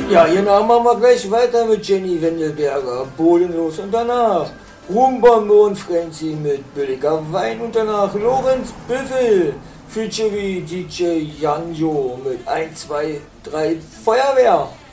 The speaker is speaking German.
Ja, genau, machen wir gleich weiter mit Jenny Wendelberger, Bodenlos und danach Rumba Mondfrenzy mit billiger Wein und danach Lorenz Büffel, featuring DJ Janjo mit 1, 2, 3 Feuerwehr.